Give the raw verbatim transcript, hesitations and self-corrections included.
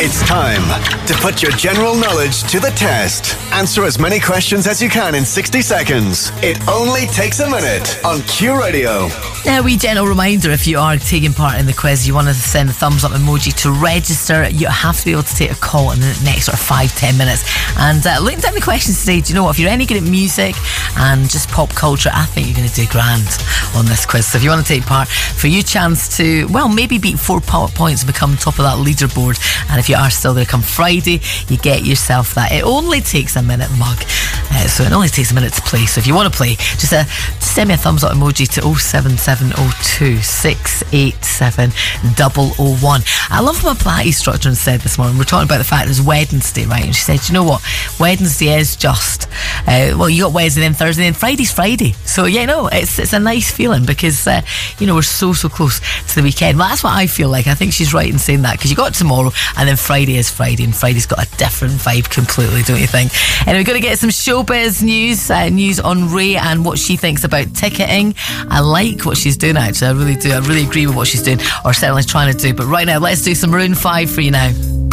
It's time to put your general knowledge to the test. Answer as many questions as you can in sixty seconds. It only takes a minute on Q Radio. Now, a wee gentle reminder, if you are taking part in the quiz, you want to send a thumbs up emoji to register. You have to be able to take a call in the next sort of five, ten minutes. And uh, looking down the questions today, do you know what? If you're any good at music and just pop culture, I think you're going to do grand on this quiz. So if you want to take part, for you chance to, well, maybe beat four points and become top of that leaderboard. And if you are still there come Friday, you get yourself that. It only takes a minute mug. Uh, so it only takes a minute to play. So if you want to play, just, uh, just send me a thumbs up emoji to oh seven seven oh two six eight seven oh oh one. I love what Platty Structurant said this morning. We're talking about the fact it was Wednesday, right? And she said, you know what? Wednesday is just, uh, well, you got Wednesday, then Thursday, then Friday's Friday. So, yeah, no, it's it's a nice feeling because, uh, you know, we're so, so close to the weekend. Well, that's what I feel like. I think she's right in saying that because you got tomorrow and then Friday is Friday and Friday's got a different vibe completely, don't you think? Anyway, we're going to get some showbiz news, uh, news on Ray and what she thinks about ticketing. I like what she's doing, actually. I really do. I really agree with what she's doing, or certainly trying to do. But right now, let's do some Maroon five for you now.